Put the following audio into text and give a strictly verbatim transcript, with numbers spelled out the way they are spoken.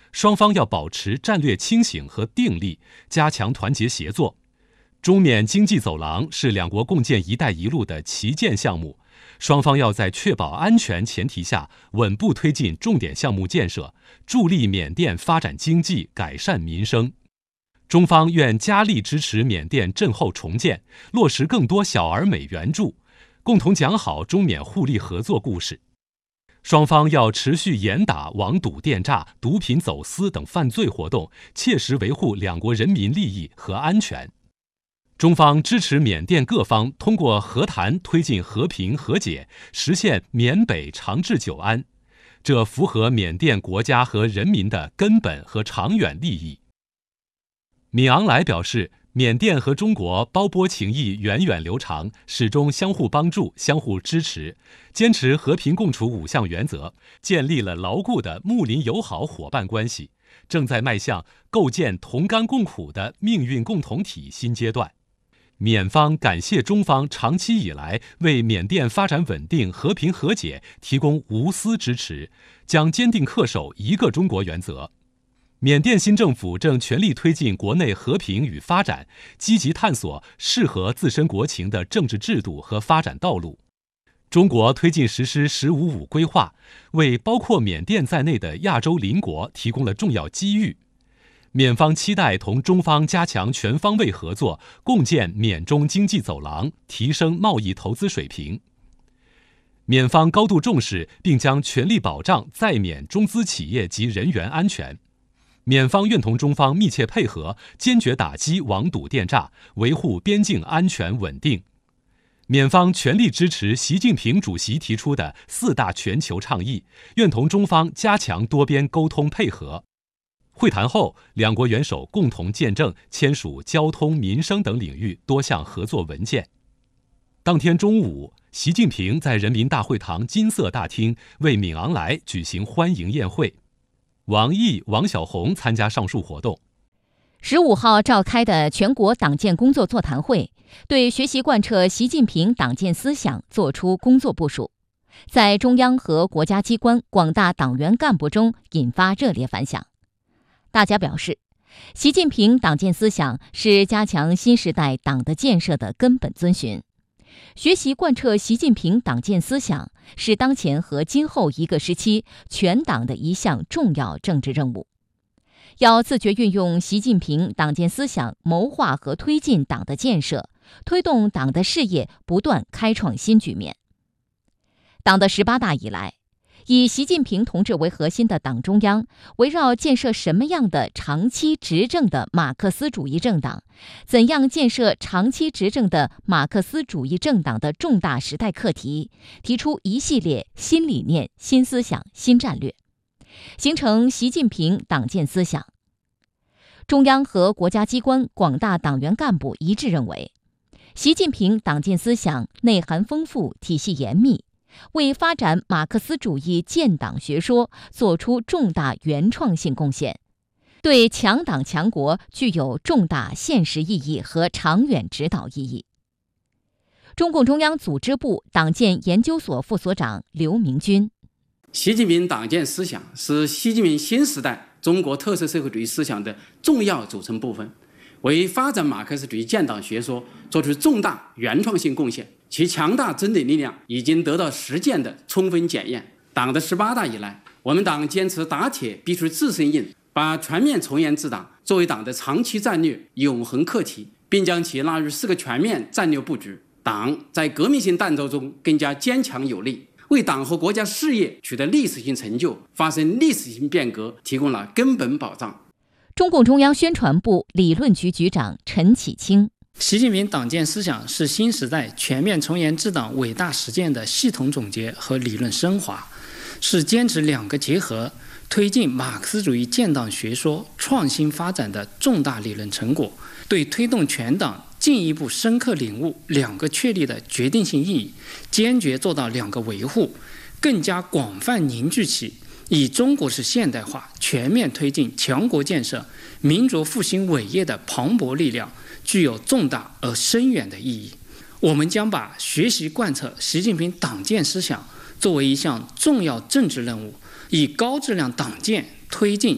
双方要保持战略清醒和定力，加强团结协作。中缅经济走廊是两国共建“一带一路”的旗舰项目，双方要在确保安全前提下，稳步推进重点项目建设，助力缅甸发展经济、改善民生。中方愿加力支持缅甸震后重建，落实更多小而美援助，共同讲好中缅互利合作故事。双方要持续严打网赌电诈、毒品走私等犯罪活动，切实维护两国人民利益和安全。中方支持缅甸各方通过和谈推进和平和解，实现缅北长治久安，这符合缅甸国家和人民的根本和长远利益。敏昂莱表示，缅甸和中国胞波情谊源远流长，始终相互帮助、相互支持，坚持和平共处五项原则，建立了牢固的睦邻友好伙伴关系，正在迈向构建同甘共苦的命运共同体新阶段。缅方感谢中方长期以来为缅甸发展稳定、和平和解提供无私支持，将坚定恪守一个中国原则。缅甸新政府正全力推进国内和平与发展，积极探索适合自身国情的政治制度和发展道路。中国推进实施“十五五”规划，为包括缅甸在内的亚洲邻国提供了重要机遇。缅方期待同中方加强全方位合作，共建缅中经济走廊，提升贸易投资水平。缅方高度重视并将全力保障在缅中资企业及人员安全。缅方愿同中方密切配合，坚决打击网赌电诈，维护边境安全稳定。缅方全力支持习近平主席提出的四大全球倡议，愿同中方加强多边沟通配合。会谈后，两国元首共同见证签署交通、民生等领域多项合作文件。当天中午，习近平在人民大会堂金色大厅为敏昂莱举行欢迎宴会。王毅、王晓红参加上述活动。 十五号召开的全国党建工作座谈会，对学习贯彻习近平党建思想作出工作部署，在中央和国家机关广大党员干部中引发热烈反响。大家表示，习近平党建思想是加强新时代党的建设的根本遵循。学习贯彻习近平党建思想是当前和今后一个时期全党的一项重要政治任务，要自觉运用习近平党建思想谋划和推进党的建设，推动党的事业不断开创新局面。党的十八大以来，以习近平同志为核心的党中央，围绕建设什么样的长期执政的马克思主义政党，怎样建设长期执政的马克思主义政党的重大时代课题，提出一系列新理念、新思想、新战略，形成习近平党建思想。中央和国家机关广大党员干部一致认为，习近平党建思想内涵丰富、体系严密，为发展马克思主义建党学说作出重大原创性贡献，对强党强国具有重大现实意义和长远指导意义。中共中央组织部党建研究所副所长刘明军： 习近平党建思想是习近平新时代中国特色社会主义思想的重要组成部分，为发展马克思主义建党学说做出重大原创性贡献，其强大真理力量已经得到实践的充分检验。党的十八大以来，我们党坚持打铁必须自身硬，把全面从严治党作为党的长期战略永恒课题，并将其纳入四个全面战略布局。党在革命性战斗中更加坚强有力，为党和国家事业取得历史性成就、发生历史性变革提供了根本保障。 中共中央宣传部理论局局长陈启清： 习近平党建思想是新时代全面从严治党伟大实践的系统总结和理论升华，是坚持两个结合，推进马克思主义建党学说创新发展的重大理论成果，对推动全党进一步深刻领悟两个确立的决定性意义，坚决做到两个维护，更加广泛凝聚起以中国式现代化全面推进强国建设、民族复兴伟业的磅礴力量，具有重大而深远的意义。我们将把学习贯彻习近平党建思想作为一项重要政治任务，以高质量党建推进